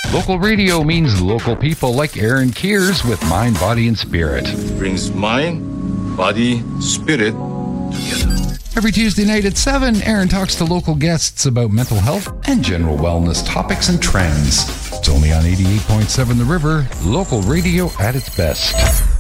Local radio means local people like Aaron Kears with Mind, Body, and Spirit. Brings mind, body, spirit together. Every Tuesday night at 7, Aaron talks to local guests about mental health and general wellness topics and trends. It's only on 88.7 The River, local radio at its best.